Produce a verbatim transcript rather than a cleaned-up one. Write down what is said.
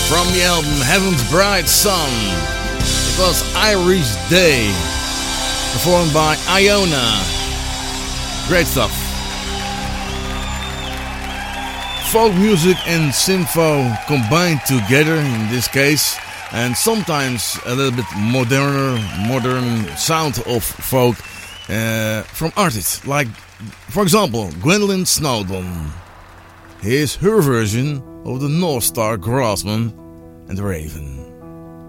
From the album Heaven's Bright Sun, it was Irish Day, performed by Iona. Great stuff. Folk music and syntho combined together in this case, and sometimes a little bit moderner, modern sound of folk uh, from artists like, for example, Gwendolyn Snowdon. Here's her version of the North Star Grassman and the Raven.